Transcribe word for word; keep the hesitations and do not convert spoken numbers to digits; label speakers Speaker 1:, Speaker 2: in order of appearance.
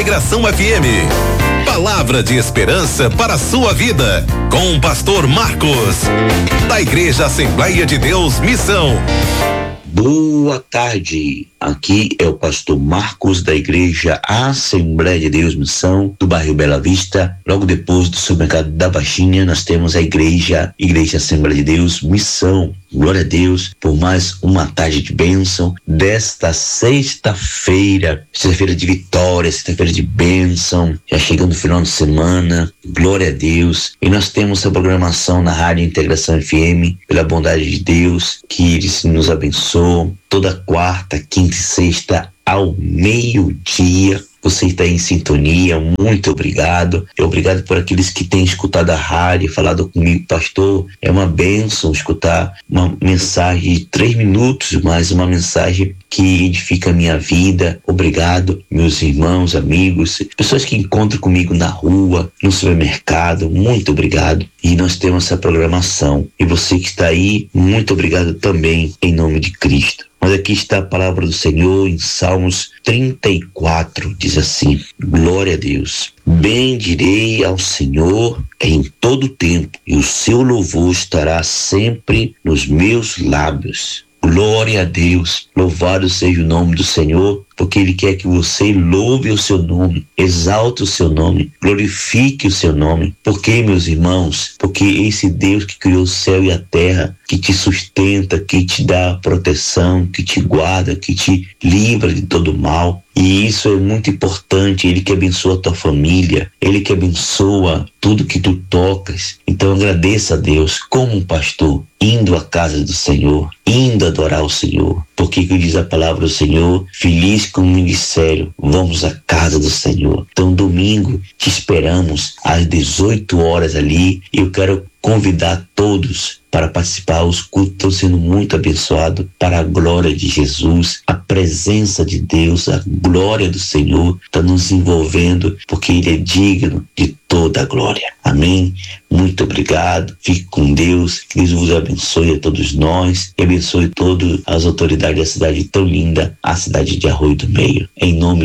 Speaker 1: Integração F M. Palavra de esperança para a sua vida, com o pastor Marcos, da Igreja Assembleia de Deus Missão.
Speaker 2: Boa tarde, aqui é o pastor Marcos da Igreja Assembleia de Deus Missão, do bairro Bela Vista. Logo depois do supermercado da Baixinha, nós temos a igreja, Igreja Assembleia de Deus Missão. Glória a Deus por mais uma tarde de bênção desta sexta-feira, sexta-feira de vitória, sexta-feira de bênção, já chegando o final de semana, glória a Deus. E nós temos a programação na Rádio Integração F M, pela bondade de Deus, que Ele nos abençoe, toda quarta, quinta e sexta ao meio-dia. Você está em sintonia, muito obrigado. E obrigado por aqueles que têm escutado a rádio, falado comigo, pastor. É uma bênção escutar uma mensagem de três minutos, mas uma mensagem que edifica a minha vida. Obrigado, meus irmãos, amigos, pessoas que encontram comigo na rua, no supermercado, muito obrigado. E nós temos essa programação. E você que está aí, muito obrigado também, em nome de Cristo. Mas aqui está a palavra do Senhor em Salmos trinta e quatro, diz assim: glória a Deus. Bendirei ao Senhor em todo tempo, e o seu louvor estará sempre nos meus lábios. Glória a Deus, louvado seja o nome do Senhor, porque Ele quer que você louve o seu nome, exalte o seu nome, glorifique o seu nome. Por quê, meus irmãos? Porque esse Deus que criou o céu e a terra, que te sustenta, que te dá proteção, que te guarda, que te livra de todo mal. E isso é muito importante. Ele que abençoa a tua família, Ele que abençoa tudo que tu tocas. Então agradeça a Deus como um pastor, indo à casa do Senhor, indo adorar o Senhor. Porque que diz a palavra do Senhor: feliz como me disseram, vamos à casa do Senhor. Então domingo te esperamos às dezoito horas ali. Eu quero convidar todos para participar. Os cultos estão sendo muito abençoados para a glória de Jesus. A presença de Deus, a glória do Senhor está nos envolvendo, porque Ele é digno de toda a glória. Amém? Muito obrigado. Fique com Deus. Que Deus vos abençoe a todos nós e abençoe todas as autoridades da cidade tão linda, a cidade de Arroio do Meio. Em nome